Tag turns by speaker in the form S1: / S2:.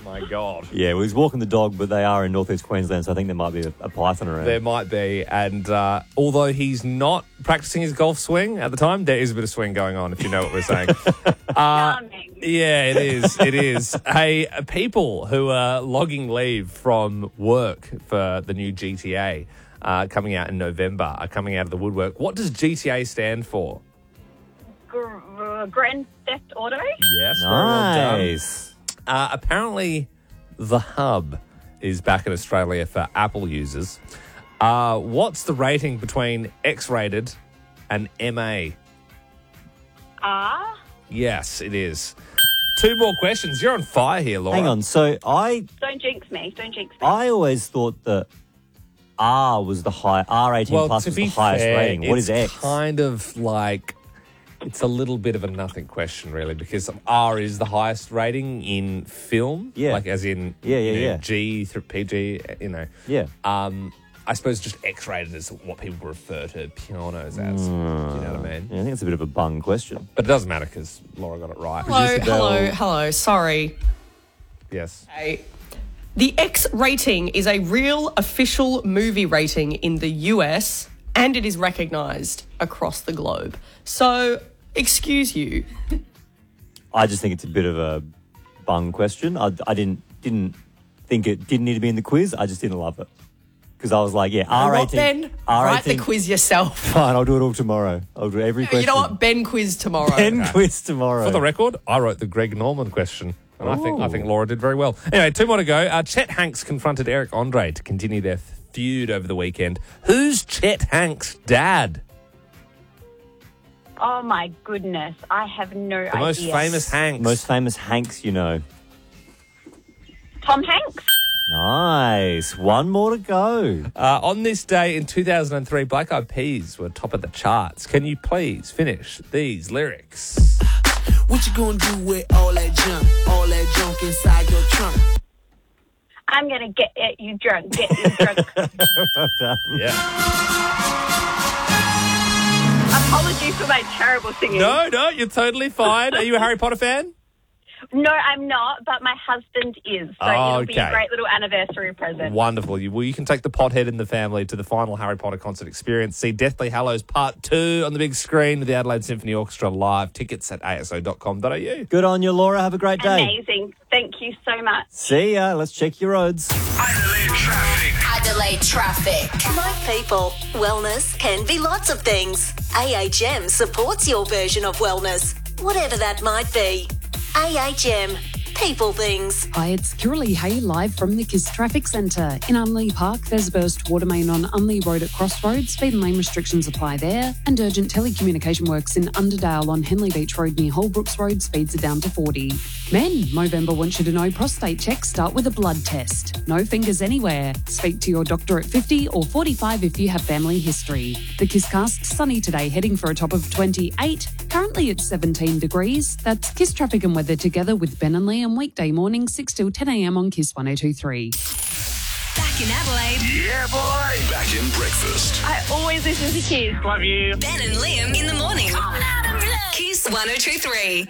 S1: my God.
S2: Yeah, well, he's walking the dog, but they are in northeast Queensland, so I think there might be a python around.
S1: There might be. And although he's not practicing his golf swing at the time, there is a bit of swing going on, if you know what we're saying.
S3: Charming.
S1: Yeah, it is. It is. Hey, people who are logging leave from work for the new GTA coming out in November are coming out of the woodwork. What does GTA stand for?
S3: Grand Theft Auto?
S1: Yes. very well done.
S2: Nice.
S1: Apparently, the Hub is back in Australia for Apple users. What's the rating between X-rated and MA?
S3: R?
S1: Yes, it is. 2 more questions. You're on fire here, Laura.
S2: Hang on. So
S3: Don't jinx me.
S2: I always thought that R was the high, R18
S1: Well,
S2: plus
S1: to
S2: was
S1: be
S2: the highest
S1: fair,
S2: rating. What is
S1: it's
S2: X?
S1: kind of like... It's a little bit of a nothing question, really, because R is the highest rating in film.
S2: Yeah.
S1: Like, as in,
S2: Yeah.
S1: G through PG,
S2: Yeah.
S1: I suppose just X-rated is what people refer to pianos as. Do you know what I mean?
S2: Yeah, I think it's a bit of a bung question.
S1: But it doesn't matter because Laura got it right.
S4: Hello. Sorry.
S1: Yes.
S4: The X rating is a real official movie rating in the US and it is recognised across the globe. So, excuse you.
S2: I just think it's a bit of a bung question. I didn't think it didn't need to be in the quiz. I just didn't love it. Because I was like, yeah, R18.
S4: What, Ben? Write the quiz yourself.
S2: Fine, I'll do it all tomorrow. I'll do every question.
S4: You know what? Ben quiz tomorrow.
S2: Ben quiz tomorrow.
S1: For the record, I wrote the Greg Norman question. And I think Laura did very well. Anyway, 2 more to go. Chet Hanks confronted Eric Andre to continue their feud over the weekend. Who's Chet Hanks' dad?
S3: Oh, my goodness. I have no idea.
S1: The most famous Hanks.
S2: Most famous Hanks, you know.
S3: Tom Hanks?
S2: Nice. 1 more to go.
S1: On this day in 2003, Black Eyed Peas were top of the charts. Can you please finish these lyrics?
S5: What you gonna do with all that junk inside your trunk?
S3: I'm going to get you drunk. Get you drunk.
S1: Yeah.
S3: Apologies for my terrible singing.
S1: No, you're totally fine. Are you a Harry Potter fan?
S3: No, I'm not, but my husband is. So it'll be a
S1: Okay.
S3: great little anniversary present.
S1: Wonderful. You can take the pothead in the family to the final Harry Potter concert experience. See Deathly Hallows Part 2 on the big screen with the Adelaide Symphony Orchestra live. Tickets at aso.com.au.
S2: Good on you, Laura. Have a great day.
S3: Amazing. Thank you so much.
S2: See ya. Let's check your roads.
S6: Adelaide Traffic. Like people, wellness can be lots of things. AHM supports your version of wellness, whatever that might be. AHM. People things.
S7: Hi, it's Kiralee Hay live from the KISS Traffic Centre. In Unley Park, there's a burst water main on Unley Road at Crossroads. Speed and lane restrictions apply there. And urgent telecommunication works in Underdale on Henley Beach Road near Holbrooks Road. Speeds are down to 40. Men, Movember wants you to know prostate checks start with a blood test. No fingers anywhere. Speak to your doctor at 50 or 45 if you have family history. The KISScast, sunny today, heading for a top of 28. Currently it's 17 degrees. That's KISS Traffic and Weather together with Ben and Lee on weekday morning 6 till 10 a.m. on KISS 102.3.
S6: Back in Adelaide.
S8: Yeah, boy. Back in breakfast.
S3: I always listen to Kids.
S8: Love you.
S6: Ben and Liam in the morning. KISS 102.3.